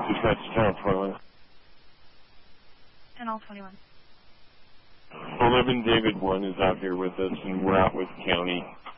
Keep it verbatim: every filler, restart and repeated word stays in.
Dispatch Channel twenty-one. Channel twenty-one. eleven David one is out here with us, and we're out with county.